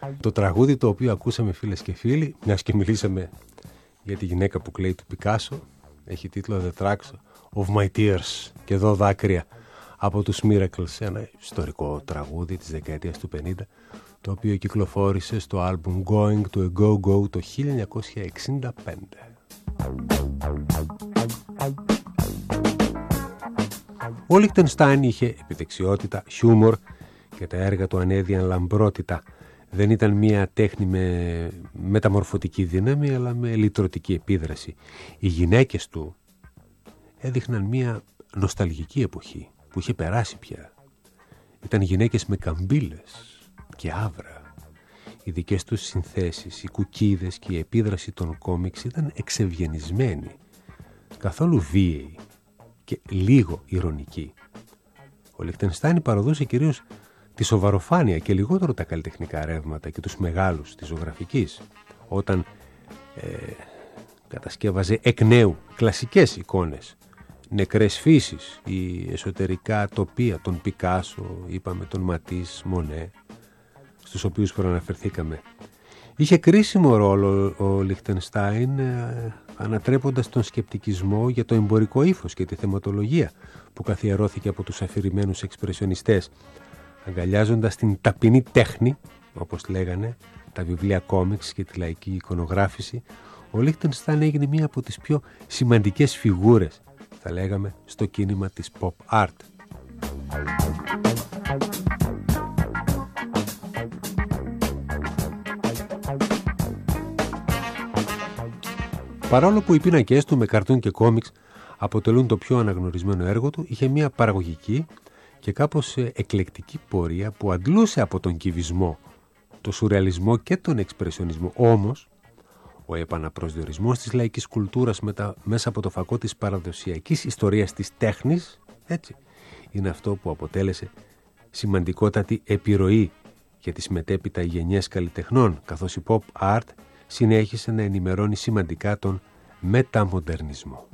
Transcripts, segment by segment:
Το τραγούδι το οποίο ακούσαμε, φίλες και φίλοι, μιας και μιλήσαμε για τη γυναίκα που κλαίει του Πικάσο, έχει τίτλο The Tracks of My Tears, και εδώ δάκρυα από τους Miracles, ένα ιστορικό τραγούδι της δεκαετίας του 50, το οποίο κυκλοφόρησε στο άλμπουμ Going to a Go-Go το 1965. Ο Λίχτενστάιν είχε επιδεξιότητα, χιούμορ και τα έργα του ανέδιαν λαμπρότητα. Δεν ήταν μια τέχνη με μεταμορφωτική δύναμη, αλλά με λυτρωτική επίδραση. Οι γυναίκες του έδειχναν μια νοσταλγική εποχή που είχε περάσει πια. Ήταν γυναίκες με καμπύλες και άβρα. Οι δικές τους συνθέσεις, οι κουκίδες και η επίδραση των κόμιξ ήταν εξευγενισμένη, καθόλου βίαιη και λίγο ηρωνική. Ο Λίχτενστάιν παροδούσε κυρίως τη σοβαροφάνεια και λιγότερο τα καλλιτεχνικά ρεύματα και τους μεγάλους της ζωγραφικής, όταν κατασκεύαζε εκ νέου κλασικές εικόνες, νεκρές φύσεις ή εσωτερικά τοπία, τον Πικάσο, είπαμε, τον Ματίς, Μονέ, στους οποίους προαναφερθήκαμε. Είχε κρίσιμο ρόλο ο Λίχτενστάιν ανατρέποντας τον σκεπτικισμό για το εμπορικό ύφος και τη θεματολογία που καθιερώθηκε από τους αφηρημένους εξπρεσιονιστές, αγκαλιάζοντας την ταπεινή τέχνη, όπως λέγανε, τα βιβλία κόμιξ και τη λαϊκή εικονογράφηση. Ο Λίχτενστάιν έγινε μία από τις πιο σημαντικές φιγούρες, θα λέγαμε, στο κίνημα της pop art. Παρόλο που οι πίνακες του με καρτούν και κόμιξ αποτελούν το πιο αναγνωρισμένο έργο του, είχε μια παραγωγική και κάπως εκλεκτική πορεία που αντλούσε από τον κυβισμό, το σουρεαλισμό και τον εξπρεσιονισμό. Όμως, ο επαναπροσδιορισμός της λαϊκής κουλτούρας μέσα από το φακό της παραδοσιακής ιστορίας της τέχνης, έτσι, είναι αυτό που αποτέλεσε σημαντικότατη επιρροή για τις μετέπειτα γενιές καλλιτεχνών, καθώς η pop art συνέχισε να ενημερώνει σημαντικά τον μεταμοντερνισμό.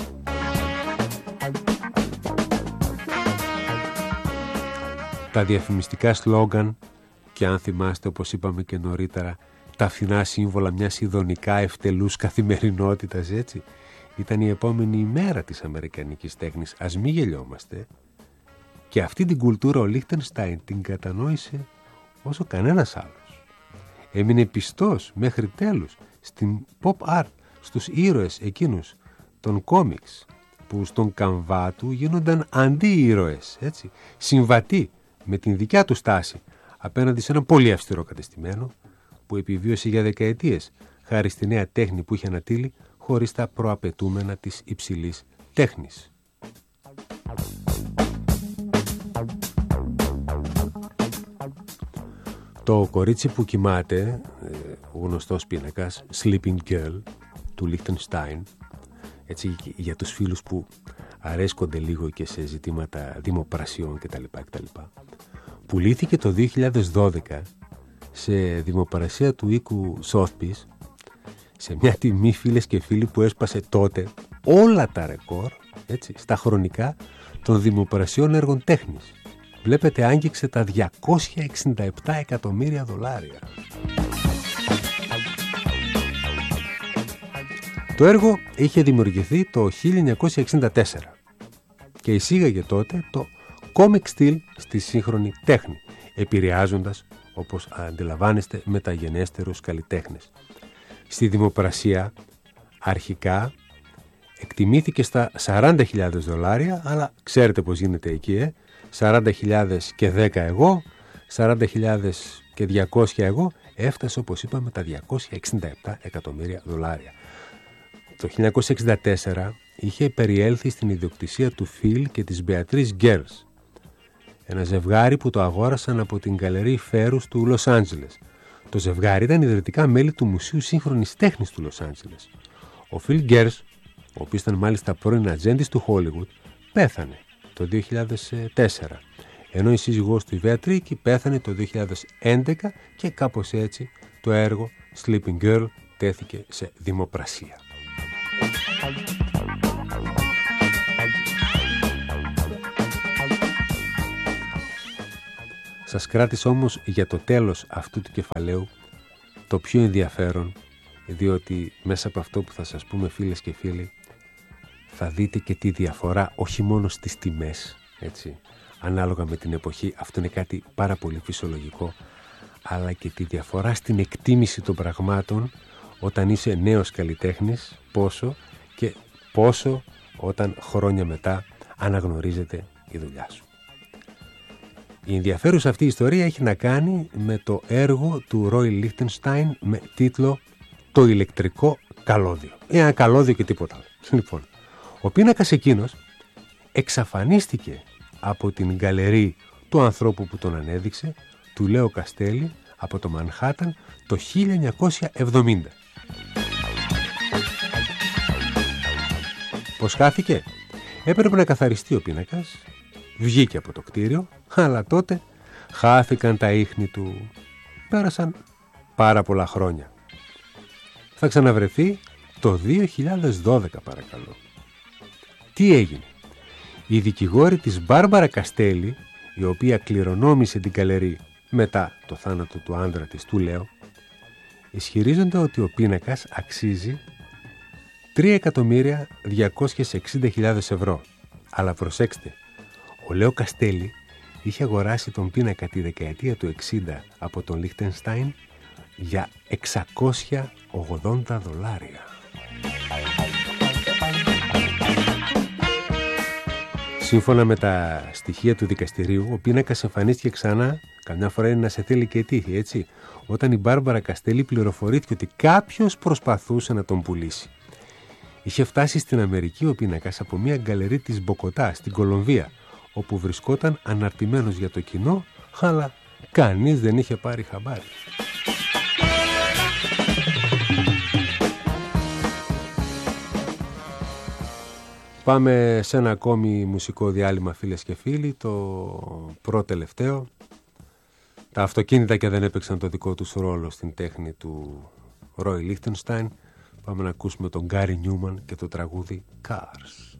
Τα διαφημιστικά σλόγγαν και, αν θυμάστε, όπως είπαμε και νωρίτερα, τα φθηνά σύμβολα μιας ειδονικά ευτελούς καθημερινότητας, έτσι, ήταν η επόμενη ημέρα της αμερικανικής τέχνης. Ας μη γελιόμαστε. Και αυτή την κουλτούρα ο Λίχτενστάιν την κατανόησε όσο κανένας άλλος. Έμεινε πιστός μέχρι τέλους στην pop art, στους ήρωες εκείνους των κόμιξ που στον καμβά του γίνονταν αντί-ήρωες, έτσι, συμβατοί με την δικιά του στάση απέναντι σε έναν πολύ αυστηρό κατεστημένο που επιβίωσε για δεκαετίες χάρη στη νέα τέχνη που είχε ανατείλει χωρίς τα προαπαιτούμενα της υψηλής τέχνης. Το κορίτσι που κοιμάται, ο γνωστός πίνακας Sleeping Girl του Λίχτενστάιν, έτσι, για τους φίλους που αρέσκονται λίγο και σε ζητήματα δημοπρασιών κτλ., πουλήθηκε το 2012 σε δημοπρασία του οίκου Sotheby's σε μια τιμή, φίλες και φίλοι, που έσπασε τότε όλα τα ρεκόρ, έτσι, στα χρονικά των δημοπρασιών έργων τέχνης. Βλέπετε, άγγιξε τα $267 εκατομμύρια. Το έργο είχε δημιουργηθεί το 1964 και εισήγαγε τότε το comic style στη σύγχρονη τέχνη, επηρεάζοντας, όπως αντιλαμβάνεστε, μεταγενέστερους καλλιτέχνες. Στη δημοπρασία αρχικά εκτιμήθηκε στα $40,000, αλλά ξέρετε πως γίνεται εκεί, 40.000 και 10 εγώ, 40.000 και 200 εγώ, έφτασε, όπως είπαμε, τα $267 εκατομμύρια. Το 1964 είχε περιέλθει στην ιδιοκτησία του Phil και της Beatrice Girls, ένα ζευγάρι που το αγόρασαν από την γκαλερί Φέρους του Λος Άντζελες. Το ζευγάρι ήταν ιδρυτικά μέλη του Μουσείου Σύγχρονης Τέχνης του Λος Άντζελες. Ο Phil Girls, ο οποίος ήταν μάλιστα πρώην ατζέντης του Hollywood, πέθανε το 2004, ενώ η σύζυγός του, η Beatrice, πέθανε το 2011 και κάπως έτσι το έργο Sleeping Girl τέθηκε σε δημοπρασία. Σας κράτησα όμως για το τέλος αυτού του κεφαλαίου το πιο ενδιαφέρον, διότι μέσα από αυτό που θα σας πούμε, φίλες και φίλοι, θα δείτε και τη διαφορά όχι μόνο στις τιμές, έτσι, ανάλογα με την εποχή, αυτό είναι κάτι πάρα πολύ φυσιολογικό, αλλά και τη διαφορά στην εκτίμηση των πραγμάτων όταν είσαι νέος καλλιτέχνης, πόσο όταν χρόνια μετά αναγνωρίζεται η δουλειά σου. Η ενδιαφέρουσα αυτή η ιστορία έχει να κάνει με το έργο του Roy Lichtenstein με τίτλο «Το ηλεκτρικό καλώδιο». Ένα καλώδιο και τίποτα άλλο. Λοιπόν, ο πίνακας εκείνος εξαφανίστηκε από την γκαλερί του ανθρώπου που τον ανέδειξε, του Λέο Καστέλι, από το Μανχάταν το 1970. Πώς χάθηκε? Έπρεπε να καθαριστεί ο πίνακας, βγήκε από το κτίριο, αλλά τότε χάθηκαν τα ίχνη του. Πέρασαν πάρα πολλά χρόνια. Θα ξαναβρεθεί το 2012, παρακαλώ. Τι έγινε? Η δικηγόρη της Μπάρμπαρα Καστέλι, η οποία κληρονόμησε την γκαλερί μετά το θάνατο του άντρα της, του Λέο, ισχυρίζονται ότι ο πίνακας αξίζει 3.260.000 ευρώ. Αλλά προσέξτε, ο Λέο Καστέλι είχε αγοράσει τον πίνακα τη δεκαετία του 60 από τον Λίχτενστάιν για $680. Σύμφωνα με τα στοιχεία του δικαστηρίου, ο πίνακας εμφανίστηκε ξανά, καμιά φορά είναι να σε θέλει και τύχη, έτσι, όταν η Μπάρμπαρα Καστέλι πληροφορήθηκε ότι κάποιος προσπαθούσε να τον πουλήσει. Είχε φτάσει στην Αμερική ο πίνακας από μια γκαλερί της Μποκοτά, στην Κολομβία, όπου βρισκόταν αναρτημένος για το κοινό, αλλά κανείς δεν είχε πάρει χαμπάρι. Πάμε σε ένα ακόμη μουσικό διάλειμμα, φίλες και φίλοι, το πρώτο τελευταίο. Τα αυτοκίνητα και δεν έπαιξαν το δικό τους ρόλο στην τέχνη του Roy Lichtenstein. Πάμε να ακούσουμε τον Γκάρι Νιούμαν και το τραγούδι Cars.